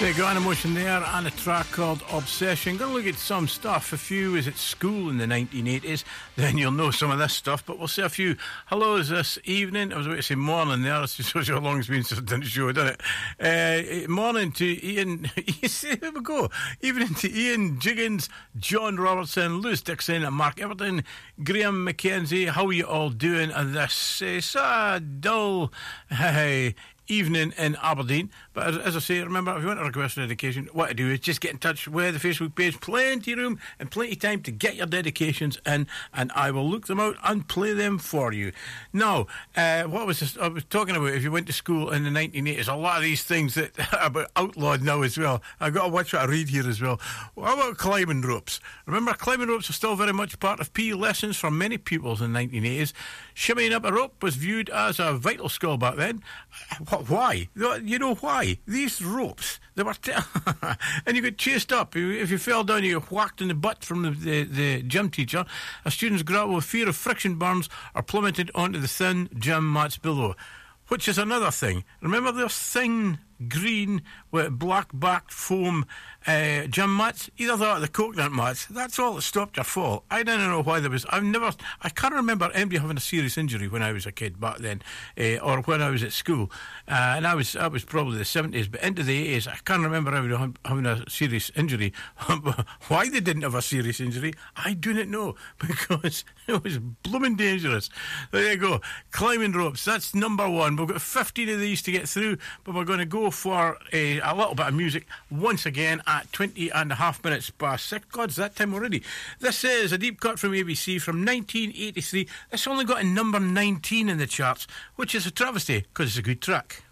There you go, Animotion there, and a track called Obsession. Going to look at some stuff. If you was at school in the 1980s, then you'll know some of this stuff, but we'll say a few hellos this evening. I was about to say morning there, that's just how long it's been since I did the show, didn't it? Morning to Ian, there we go, evening to Ian Jiggins, John Robertson, Lewis Dixon, and Mark Everton, Graham McKenzie. How are you all doing on this dull evening in Aberdeen? But as I say, remember, if you want to request a dedication, what to do is just get in touch with the Facebook page. Plenty of room and plenty of time to get your dedications in, and I will look them out and play them for you. Now, what was this? I was talking about if you went to school in the 1980s, a lot of these things that are outlawed now as well. I've got to watch what I read here as well. How about climbing ropes? Remember, climbing ropes are still very much part of PE lessons for many pupils in the 1980s. Shimmying up a rope was viewed as a vital skill back then. Why? You know why? These ropes, they were and you got chased up. If you fell down, you got whacked in the butt from the gym teacher. As students grappled with fear of friction burns or plummeted onto the thin gym mats below. Which is another thing. Remember those thin green with black-backed foam gym mats? Either that or the coconut mats. That's all that stopped your fall. I don't know why there was... I can't remember anybody having a serious injury when I was a kid back then, or when I was at school. And I was probably the 70s, but into the 80s, I can't remember having a serious injury. Why they didn't have a serious injury, I do not know, because it was blooming dangerous. There you go. Climbing ropes, that's number one. We've got 15 of these to get through, but we're going to go for a little bit of music once again at 20 and a half minutes past 6. God, it's that time already. This is a deep cut from ABC from 1983. It's only got a number 19 in the charts, which is a travesty because it's a good track.